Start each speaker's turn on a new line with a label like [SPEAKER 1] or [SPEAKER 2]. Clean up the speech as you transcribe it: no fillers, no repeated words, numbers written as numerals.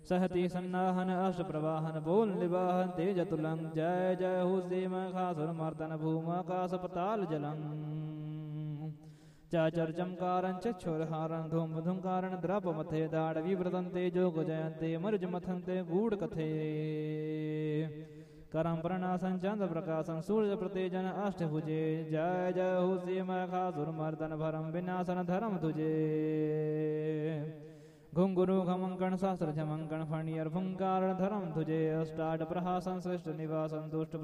[SPEAKER 1] सहति सन्नाहन अष्ट प्रवाहन बोल निवाहन तेज तुलंग जय जय हो सेम खासुर मर्दन भूमाकाश पताल जलंग चाचर चमकारं चक्षुरहारं धूम धुंकारं द्रप मथे दाड़ विव्रतन्ते जोग जयन्ते मर्ज मथन्ते गूढ़ कथे करम प्रणासन चंद्र प्रकाशन सूर्य प्रतेजन अष्टभुजे जय जय हो सीम खासुर मर्दन भरम विनाशन धर्म तुझे घुंगुरु खमंकण शास्त्र झमंकण फणियर फुंकार धर्म तुझे अष्टाट प्रहासन श्रेष्ठ निवासन दुष्ट